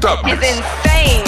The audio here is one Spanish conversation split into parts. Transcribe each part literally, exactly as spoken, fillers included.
Impresentables. It's insane.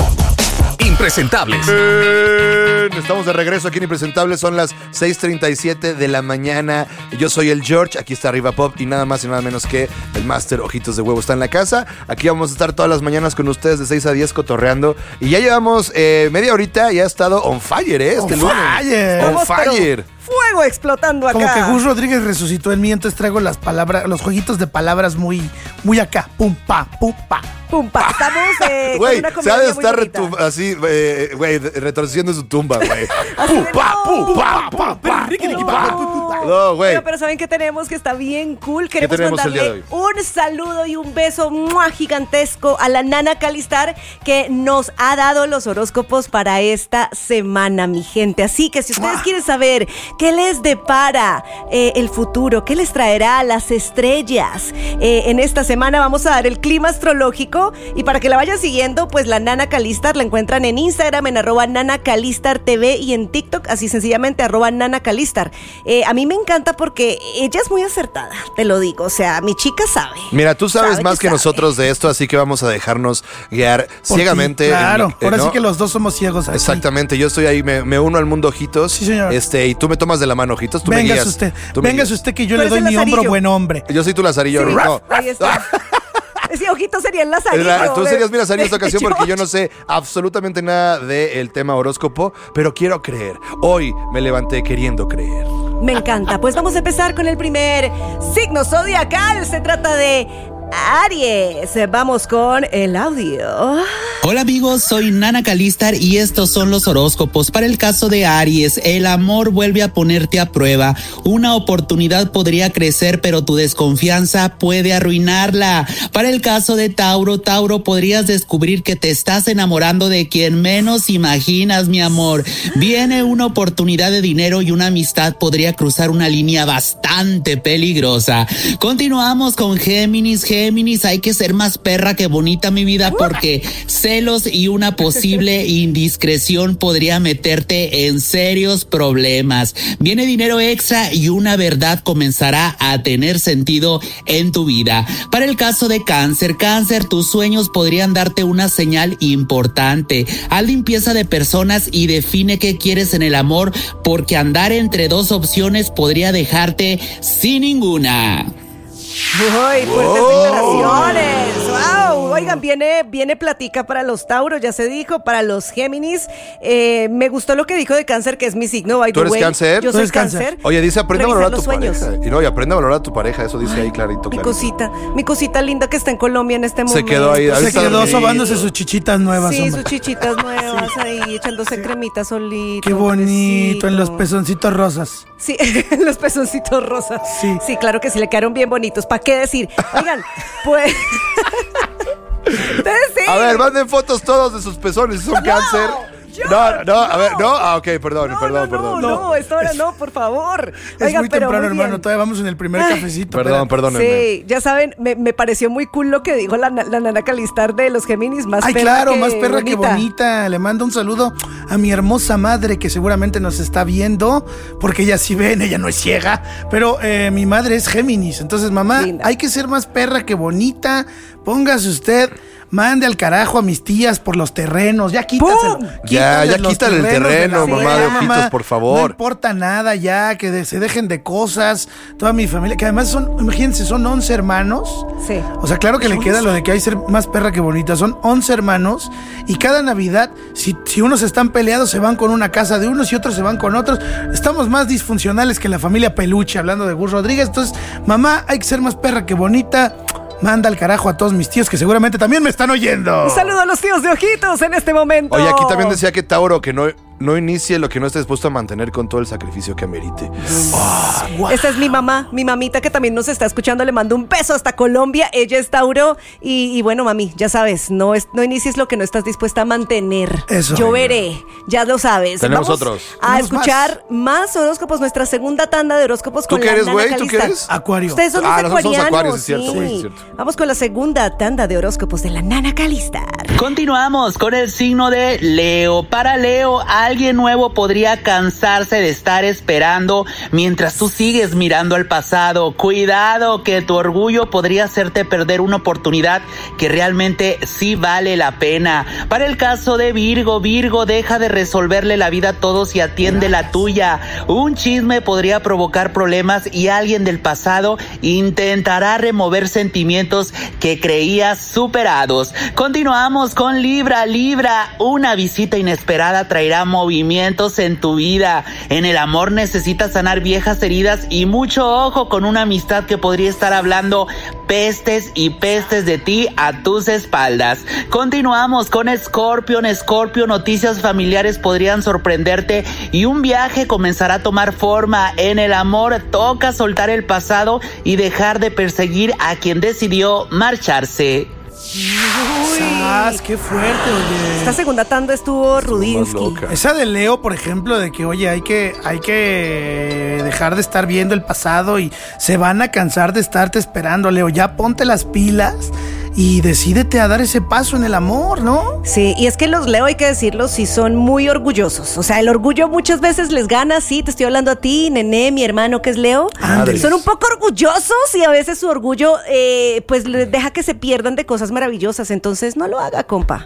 Impresentables. Bien, estamos de regreso aquí en Impresentables. Son las seis treinta y siete de la mañana. Yo soy el George, aquí está Arriba Pop y nada más y nada menos que el Master Ojitos de Huevo está en la casa. Aquí vamos a estar todas las mañanas con ustedes de seis a diez cotorreando. Y ya llevamos eh, media horita y ha estado on fire, ¿eh? Este On lunes. fire. On Vamos, pero fire. Fuego explotando acá. Como que Gus Rodríguez resucitó en mí, entonces traigo las palabras, los jueguitos de palabras muy, muy acá. Pum, pa, pum, pa. Pum, pa. Estamos eh, con Güey, una se ha de comedia muy estar bonita. retu- así, eh, güey, retorciendo su tumba, güey. Así Pum, de, pa, no. pum, pa, pa, pa, pum, pa. No, güey. Pero, pero ¿saben qué tenemos? Que está bien cool. Queremos tenemos el mandarle día de hoy? un saludo y un beso ¡mua! Gigantesco a la Nana Calistar, que nos ha dado los horóscopos para esta semana, mi gente. Así que si ustedes quieren saber qué les depara eh, el futuro, qué les traerá las estrellas, eh, en esta semana vamos a dar el clima astrológico. Y para que la vayan siguiendo, pues la Nana Calistar la encuentran en Instagram, en arroba Nana Calistar T V, y en TikTok, así sencillamente, arroba Nana Calistar. Eh, a mí me encanta porque ella es muy acertada, te lo digo. O sea, mi chica sabe. Mira, tú sabes Sabe más que, sabe. nosotros de esto, así que vamos a dejarnos guiar Por ciegamente. ti, claro, en- ahora ¿no? sí que los dos somos ciegos aquí. Exactamente, yo estoy ahí, me, me uno al mundo Ojitos. Sí, señor. Este, y tú me tomas de la mano, Ojitos, tú me Véngase guías. usted, Tú me véngase guías. usted que yo Tú le eres doy el mi hombro lazarillo. buen hombre. Yo soy tu lazarillo. Sí, No. ahí está. Sí, ojito sería el lazarillo. ¿Verdad? Tú de- serías mi lazarillo esta ocasión porque yo George. no sé absolutamente nada del tema horóscopo, pero quiero creer. Hoy me levanté queriendo creer. Me encanta. Pues vamos a empezar con el primer signo zodiacal. Se trata de Aries. Vamos con el audio. Hola amigos, soy Nana Calistar y estos son los horóscopos. Para el caso de Aries, el amor vuelve a ponerte a prueba. Una oportunidad podría crecer, pero tu desconfianza puede arruinarla. Para el caso de Tauro, Tauro, podrías descubrir que te estás enamorando de quien menos imaginas, mi amor. Viene una oportunidad de dinero y una amistad podría cruzar una línea bastante peligrosa. Continuamos con Géminis. Géminis, hay que ser más perra que bonita, mi vida, porque celos y una posible indiscreción podría meterte en serios problemas. Viene dinero extra y una verdad comenzará a tener sentido en tu vida. Para el caso de Cáncer, Cáncer, tus sueños podrían darte una señal importante. Haz limpieza de personas y define qué quieres en el amor, porque andar entre dos opciones podría dejarte sin ninguna. Uy, fuertes declaraciones. Wow. Oigan, viene, viene platica para los Tauros, ya se dijo, para los Géminis. Eh, me gustó lo que dijo de Cáncer, que es mi signo. By ¿Tú the eres way. Cáncer? Yo Tú soy eres Cáncer. Cáncer. Oye, dice aprende a valorar a tu Revisar los pareja. sueños. Y no, y aprende a valorar a tu pareja, eso dice ahí clarito, Mi clarito. cosita, mi cosita linda que está en Colombia en este Se momento. quedó ahí, Se está quedó dormido. sobándose sus chichitas nuevas, Sí, hombre. sus chichitas nuevas ahí, echándose cremita solito. Qué bonito, en los pobrecito. pezoncitos rosas. Sí, los pezoncitos rosas. Sí. Sí, claro que sí, le quedaron bien bonitos. ¿Para qué decir? Oigan, pues... Ustedes sí. A ver, manden fotos todos de sus pezones, si son cáncer. yo, No, no, a no. ver, no. Ah, ok, perdón, No, perdón, no, perdón. no, no, esto ahora no, por favor. Es Oigan, muy pero temprano, muy hermano. bien. Todavía vamos en el primer Ay. cafecito. Perdón, espérate. perdónenme. Sí, ya saben, me, me pareció muy cool lo que dijo la, la Nana Calistar de los Géminis, más Ay, perra claro, que más perra bonita. que bonita. Le mando un saludo a mi hermosa madre que seguramente nos está viendo, porque ella sí ven, ella no es ciega, pero eh, mi madre es Géminis. Entonces, mamá, Linda. hay que ser más perra que bonita. Póngase usted, mande al carajo a mis tías por los terrenos. Ya quítaselo. ¡Pum! Ya, ya los quítale el terrenos de terreno, la mamá de abuela, Ojitos, por favor. No importa nada ya, que de- se dejen de cosas. Toda mi familia, que además son, imagínense, son once hermanos. Sí. O sea, claro que le queda lo de que hay que ser más perra que bonita. Son once hermanos y cada Navidad, si, si unos están peleados, se van con una casa de unos y otros se van con otros. Estamos más disfuncionales que la familia Peluche, hablando de Gus Rodríguez. Entonces, mamá, hay que ser más perra que bonita. Manda al carajo a todos mis tíos que seguramente también me están oyendo. Un saludo a los tíos de Ojitos en este momento. Oye, aquí también decía que Tauro, que no, no inicie lo que no esté dispuesto a mantener con todo el sacrificio que amerite. Esta es mi mamá, mi mamita que también nos está escuchando. Le mando un beso hasta Colombia. Ella es Tauro. Y, y bueno, mami, ya sabes, no, es, no inicies lo que no estás dispuesta a mantener. Eso. Yo veré, ya lo sabes. Tenemos Vamos otros. a Tenemos escuchar más. horóscopos, nuestra segunda tanda de horóscopos ¿Tú con qué la eres, Nana güey? ¿Tú Calistar. qué eres? Acuario. Ustedes son los Ah, nosotros somos acuarianos. acuarios, es cierto, sí. güey, es cierto. Vamos con la segunda tanda de horóscopos de la Nana Calistar. Continuamos con el signo de Leo. Para Leo, alguien nuevo podría cansarse de estar esperando mientras tú sigues mirando al pasado. Cuidado, que tu orgullo podría hacerte perder una oportunidad que realmente sí vale la pena. Para el caso de Virgo, Virgo, deja de resolverle la vida a todos y atiende la tuya. Un chisme podría provocar problemas y alguien del pasado intentará remover sentimientos que creías superados. Continuamos con Libra, Libra, una visita inesperada traerá movimientos en tu vida. En el amor necesitas sanar viejas heridas y mucho ojo con una amistad que podría estar hablando pestes y pestes de ti a tus espaldas. Continuamos con Escorpión, Escorpio, noticias familiares podrían sorprenderte y un viaje comenzará a tomar forma. En el amor toca soltar el pasado y dejar de perseguir a quien decidió marcharse. ¡Sas! ¡Qué fuerte, oye! Esta segunda tanda estuvo Rudinsky. Esa de Leo, por ejemplo, de que, oye, hay que, hay que dejar de estar viendo el pasado y se van a cansar de estarte esperando, Leo. Ya ponte las pilas y decídete a dar ese paso en el amor, ¿no? Sí, y es que los Leo, hay que decirlo, sí son muy orgullosos. O sea, el orgullo muchas veces les gana, sí, te estoy hablando a ti, Nené, mi hermano que es Leo. Madre. Son un poco orgullosos y a veces su orgullo, eh, pues les deja que se pierdan de cosas maravillosas. Entonces, no lo haga, compa.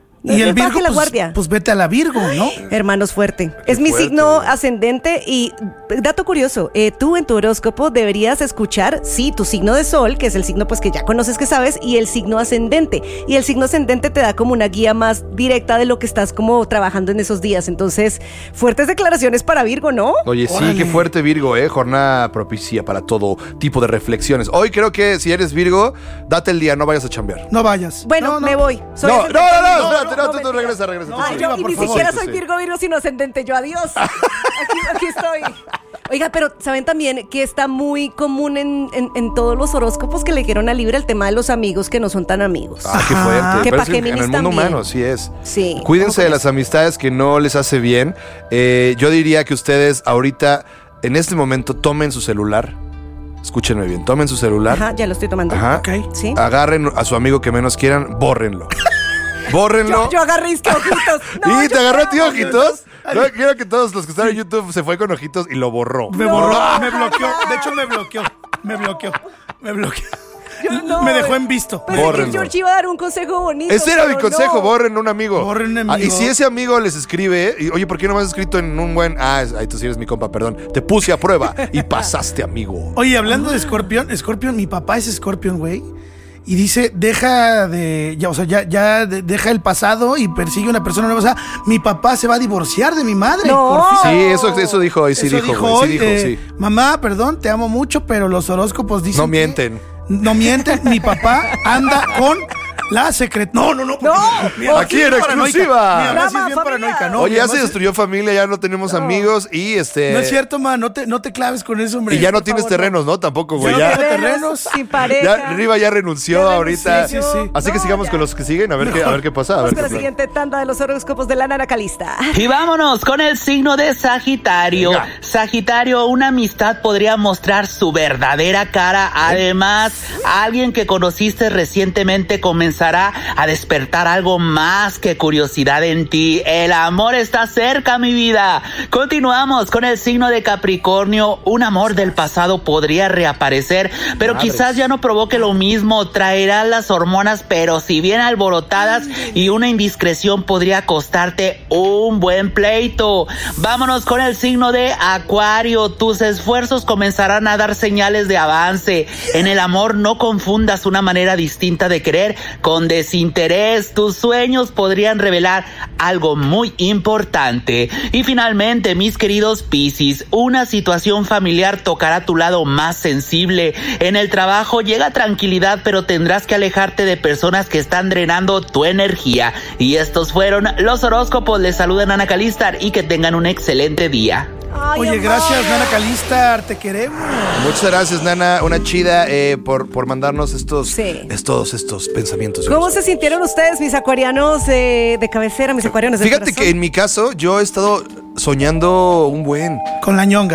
Y el Virgo, Baje la pues, guardia. pues vete a la Virgo, ¿no? Hermanos, fuerte. Es mi fuerte. signo ascendente y dato curioso, eh, tú en tu horóscopo deberías escuchar, sí, tu signo de sol, que es el signo pues que ya conoces, que sabes, y el signo ascendente. Y el signo ascendente te da como una guía más directa de lo que estás como trabajando en esos días. Entonces, fuertes declaraciones para Virgo, ¿no? Oye, sí, Órale. qué fuerte Virgo, ¿eh? Jornada propicia para todo tipo de reflexiones. Hoy creo que si eres Virgo, date el día, no vayas a chambear. No vayas. Bueno, No, no. me voy. Soy No, no, no, ascendente. no, espérate, no, tú, tú mentira. regresa, regresa. tú Ay, sí. yo, Por y ni favor. siquiera Sí, soy sí. Virgo, Virgo, sino ascendente. Yo, adiós. Aquí, aquí estoy. Oiga, pero ¿saben también que está muy común en, en, en todos los horóscopos que le dijeron a Libra el tema de los amigos que no son tan amigos? Ah, qué Ajá. fuerte. Que Pero pa' es que en Géminis el mundo también. humano, sí es. Sí. Cuídense ¿Cómo de las amistades que no les hace bien. Eh, yo diría que ustedes ahorita, en este momento, tomen su celular. Escúchenme bien, tomen su celular. Ajá, ya lo estoy tomando. Ajá. Ok. Sí. Agarren a su amigo que menos quieran, bórrenlo. Bórrenlo. Yo, yo agarré es que ojitos. No, ¿Y yo te agarró a no. ti ojitos? No, quiero que todos los que están en YouTube se fue con ojitos y lo borró. Me No. borró, me bloqueó. De hecho, me bloqueó. Me bloqueó. Me bloqueó. Yo no. Me dejó en visto. Pensé que Bórrenlo. George iba a dar un consejo bonito. Ese era mi pero consejo, no. borren un amigo. Borren un amigo. Ah, y si ese amigo les escribe, y, oye, ¿por qué no me has escrito en un buen... Ah, es- ay, tú sí eres mi compa, perdón. Te puse a prueba y pasaste, amigo. Oye, hablando de Escorpión, Escorpión, mi papá es Escorpión, güey. Y dice, deja de, ya, o sea, ya, ya de- deja el pasado y persigue a una persona nueva. O sea, mi papá se va a divorciar de mi madre. No. por fin. Sí, eso, eso dijo hoy, sí Eso dijo, dijo güey, hoy, sí dijo, eh, sí. Mamá, perdón, te amo mucho, pero los horóscopos dicen No que- mienten. no mienten. Mi papá anda con la secret... No, no, no. porque- No. mi mamá Aquí sí es en bien paranoica. exclusiva. Mi mamá sí es Drama bien familiar. paranoica, ¿no? Oye, Mi ya mamá se sí- destruyó familia, ya no tenemos amigos y este... No es cierto, ma, no te, no te claves con eso, hombre. Y ya no Por tienes favor, terrenos, ¿no? Tampoco, güey. no Ya, tengo terrenos. Terrenos sin pareja. ya Riva ya renunció Ya ahorita. renunció. Sí, sí. Así que No, sigamos ya. con los que siguen, a ver qué, a ver qué pasa. A Vamos ver con qué la plan. siguiente tanda de los horóscopos de la Nana Calista. Y vámonos con el signo de Sagitario. Venga. Sagitario, una amistad podría mostrar su verdadera cara. Además, alguien que conociste recientemente comenzará a despertar algo más que curiosidad en ti. El amor está cerca, mi vida. Continuamos con el signo de Capricornio. Un amor del pasado podría reaparecer, pero Madres. quizás ya no provoque lo mismo. Traerá las hormonas, pero si bien alborotadas, y una indiscreción podría costarte un buen pleito. Vámonos con el signo de Acuario. Tus esfuerzos comenzarán a dar señales de avance. En el amor no confundas una manera distinta de querer con desinterés. Tus sueños podrían revelar algo muy importante. Y finalmente, mis queridos Piscis, una situación familiar tocará tu lado más sensible. En el trabajo llega tranquilidad, pero tendrás que alejarte de personas que están drenando tu energía. Y estos fueron los horóscopos. Les saludan Ana Calistar y que tengan un excelente día. Ay, Oye, amor. gracias, Nana Calistar, te queremos. Muchas gracias, Nana. Una chida eh, por, por mandarnos estos, Sí. estos, estos pensamientos. ¿Cómo se sintieron ustedes, mis acuarianos eh, de cabecera, mis acuarianos de Fíjate que en mi caso, yo he estado soñando un buen. Con la ñonga.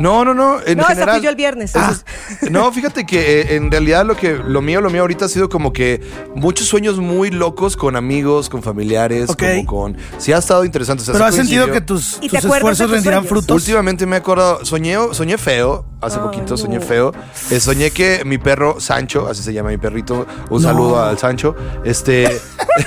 No, no, no. En No, esa general. fui yo el viernes. Eso es- no, fíjate que eh, en realidad lo que lo mío, lo mío ahorita ha sido como que muchos sueños muy locos con amigos, con familiares, Ok. como con. Sí ha estado interesante. O sea, Pero sí has sentido coincidió. que tus, ¿Y te tus acuerdas de esfuerzos tus rendirán sueños? frutos. Últimamente me he acordado, soñé, soñé feo, hace Ay, poquito soñé no. feo. Eh, soñé que mi perro Sancho, así se llama mi perrito, un No. saludo al Sancho. Este.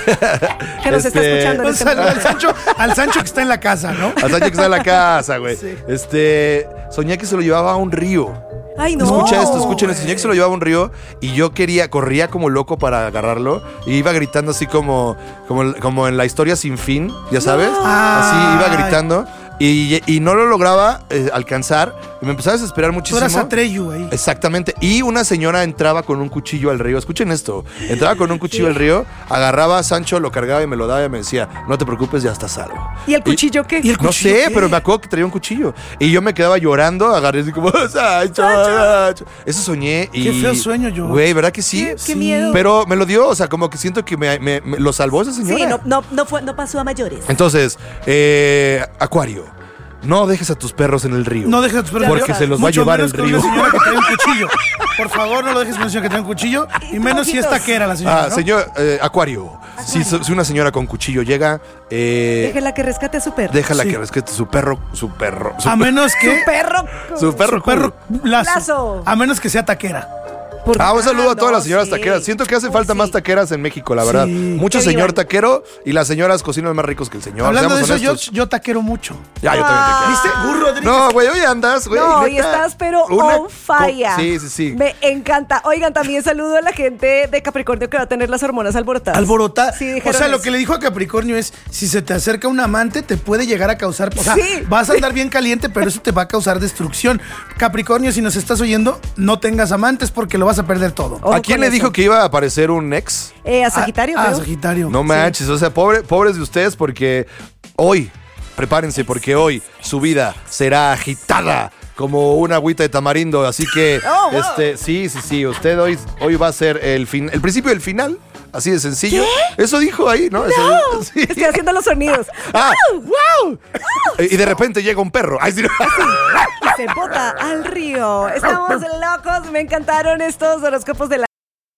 Que nos está este, escuchando en Un este saludo momento. al Sancho, al Sancho que está en la casa, ¿no? Al Sancho que está en la casa, güey. Sí. Este. Soñé que se lo llevaba a un río. Ay, no. Escucha esto, escuchen esto. güey. Soñé que se lo llevaba a un río y yo quería, corría como loco para agarrarlo y iba gritando así como, como, como en la historia sin fin, ya sabes. Así iba Ay. gritando y, y no lo lograba eh, alcanzar y me empezaba a desesperar Tú muchísimo. eras Atreyu ahí. Exactamente. Y una señora entraba con un cuchillo al río. Escuchen esto. Entraba con un cuchillo al río, agarraba a Sancho, lo cargaba y me lo daba y me decía, no te preocupes, ya estás salvo. ¿Y el cuchillo qué? ¿Y el No cuchillo sé, qué? pero me acuerdo que traía un cuchillo. Y yo me quedaba llorando, agarré así como, Sancho, Sancho. Eso soñé y... Qué feo sueño, George. Güey, ¿verdad que sí? Qué- qué miedo. Pero me lo dio, o sea, como que siento que me, me- me- lo salvó esa señora. Sí, no, no, no, fue, no pasó a mayores. Entonces, eh, Acuario, no dejes a tus perros en el río. No dejes a tus perros. Porque se los va a Mucho llevar el menos con río. una señora que trae un cuchillo. Por favor, no lo dejes con una señora que trae un cuchillo. Y menos si es Ojitos. taquera la señora. Ah, ¿no? señor, eh, Acuario, Si, si una señora con cuchillo llega, eh, Déjela que rescate a su perro. déjala Sí. que rescate su perro, su perro. Su, A menos que. Su perro. su perro. Su perro lazo. Lazo. A menos que sea taquera. Por- Ah, un saludo a todas no, las señoras sí. taqueras. Siento que hace Uy, falta sí. más taqueras en México, la Sí. verdad. Mucho Que señor vivan. taquero y las señoras cocinan más ricos que el señor. Hablando de seamos eso, yo, honestos. yo taquero mucho. Ya, yo también te quiero. ¿Viste? Gus Rodríguez. No, güey, hoy andas, güey. No, y neta. estás pero Una on fire. co- Sí, sí, sí. Me encanta. Oigan, también saludo a la gente de Capricornio que va a tener las hormonas alborotadas. Alborotar. Sí, o dijeron sea, lo eso. que le dijo a Capricornio es, si se te acerca un amante, te puede llegar a causar... O sea, Sí. vas a andar bien caliente, pero eso te va a causar destrucción. Capricornio, si nos estás oyendo, no tengas amantes porque lo vas a perder todo. Ojo ¿A quién con le eso. dijo que iba a aparecer un ex? Eh, a Sagitario, Ah, creo. Sagitario. No manches, o sea, pobre, pobres de ustedes porque hoy, prepárense porque hoy su vida será agitada como una agüita de tamarindo, así que Oh, wow. este, sí, sí, sí, usted hoy, hoy va a ser el fin, el principio del final, así de sencillo. Eso dijo ahí, ¿no? Eso- sí. Estoy haciendo los sonidos. Ah, wow. Y de repente llega un perro. Ay, sí, no. Y se bota al río. Estamos locos. Me encantaron estos horóscopos de la.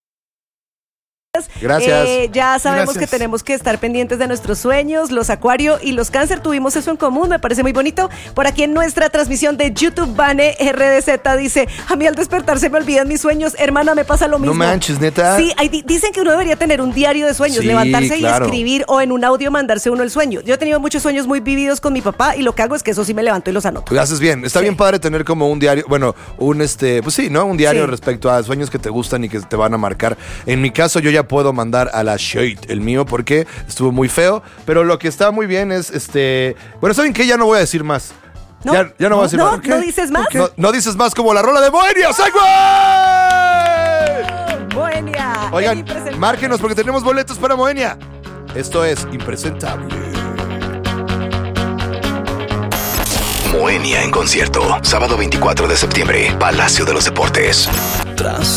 Gracias. Eh, ya sabemos Gracias. que tenemos que estar pendientes de nuestros sueños. Los Acuario y los Cáncer tuvimos eso en común, me parece muy bonito. Por aquí en nuestra transmisión de YouTube, Vane R D Z dice: a mí al despertar se me olvidan mis sueños. Hermana, me pasa lo mismo. manches, ¿neta? Sí, hay- di- dicen que uno debería tener un diario de sueños, Sí, levantarse claro. y escribir, o en un audio mandarse uno el sueño. Yo he tenido muchos sueños muy vividos con mi papá y lo que hago es que eso sí me levanto y los anoto. Pues haces bien. Está Sí. bien padre tener como un diario, bueno, un este, pues sí, ¿no? Un diario Sí. respecto a sueños que te gustan y que te van a marcar. En mi caso, yo ya puedo mandar a la shade el mío porque estuvo muy feo. Pero lo que está muy bien es este. Bueno, ¿saben qué? Ya no voy a decir más. ¿No? Ya, ya no voy a decir ¿No? más. ¿Por qué? ¿No dices más? No, no dices más como la rola de Moenia, ¡Segway! Moenia. Oigan, impresentable. márquenos porque tenemos boletos para Moenia. Esto es Impresentable. Moenia en concierto, sábado veinticuatro de septiembre, Palacio de los Deportes. Tras